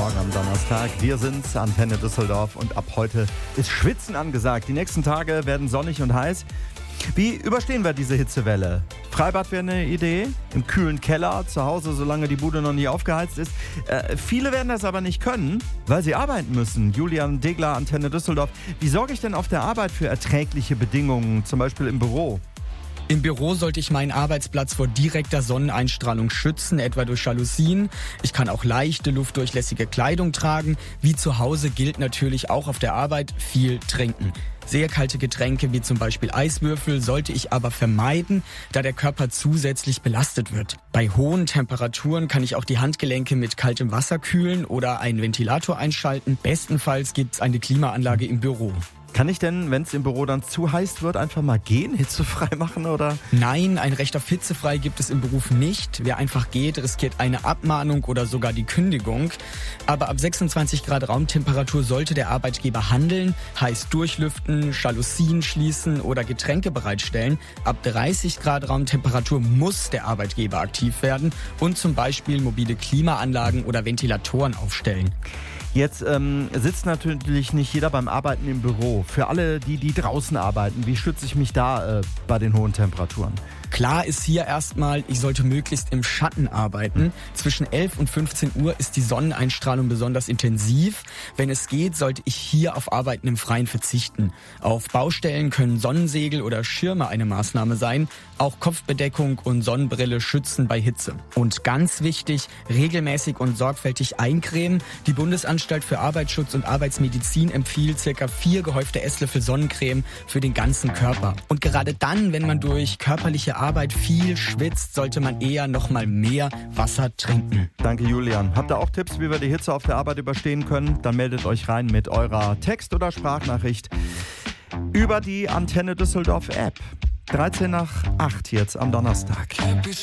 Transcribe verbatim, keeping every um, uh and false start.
Morgen am Donnerstag. Wir sind Antenne Düsseldorf und ab heute ist Schwitzen angesagt. Die nächsten Tage werden sonnig und heiß. Wie überstehen wir diese Hitzewelle? Freibad wäre eine Idee, im kühlen Keller, zu Hause, solange die Bude noch nicht aufgeheizt ist. Äh, viele werden das aber nicht können, weil sie arbeiten müssen. Julian Degler, Antenne Düsseldorf. Wie sorge ich denn auf der Arbeit für erträgliche Bedingungen, zum Beispiel im Büro? Im Büro sollte ich meinen Arbeitsplatz vor direkter Sonneneinstrahlung schützen, etwa durch Jalousien. Ich kann auch leichte, luftdurchlässige Kleidung tragen. Wie zu Hause gilt natürlich auch auf der Arbeit viel trinken. Sehr kalte Getränke wie zum Beispiel Eiswürfel sollte ich aber vermeiden, da der Körper zusätzlich belastet wird. Bei hohen Temperaturen kann ich auch die Handgelenke mit kaltem Wasser kühlen oder einen Ventilator einschalten. Bestenfalls gibt es eine Klimaanlage im Büro. Kann ich denn, wenn es im Büro dann zu heiß wird, einfach mal gehen, hitzefrei machen, oder? Nein, ein Recht auf hitzefrei gibt es im Beruf nicht. Wer einfach geht, riskiert eine Abmahnung oder sogar die Kündigung. Aber ab sechsundzwanzig Grad Raumtemperatur sollte der Arbeitgeber handeln, heiß durchlüften, Jalousien schließen oder Getränke bereitstellen. Ab dreißig Grad Raumtemperatur muss der Arbeitgeber aktiv werden und zum Beispiel mobile Klimaanlagen oder Ventilatoren aufstellen. Jetzt ähm, sitzt natürlich nicht jeder beim Arbeiten im Büro. Für alle, die, die draußen arbeiten, wie schütze ich mich da äh, bei den hohen Temperaturen? Klar ist hier erstmal, ich sollte möglichst im Schatten arbeiten. Zwischen elf und fünfzehn Uhr ist die Sonneneinstrahlung besonders intensiv. Wenn es geht, sollte ich hier auf Arbeiten im Freien verzichten. Auf Baustellen können Sonnensegel oder Schirme eine Maßnahme sein. Auch Kopfbedeckung und Sonnenbrille schützen bei Hitze. Und ganz wichtig, regelmäßig und sorgfältig eincremen. Die Bundesanstalt für Arbeitsschutz und Arbeitsmedizin empfiehlt circa vier gehäufte Esslöffel Sonnencreme für den ganzen Körper. Und gerade dann, wenn man durch körperliche Arbeit viel schwitzt, sollte man eher noch mal mehr Wasser trinken. Danke, Julian. Habt ihr auch Tipps, wie wir die Hitze auf der Arbeit überstehen können? Dann meldet euch rein mit eurer Text- oder Sprachnachricht über die Antenne Düsseldorf App. dreizehn nach acht jetzt am Donnerstag.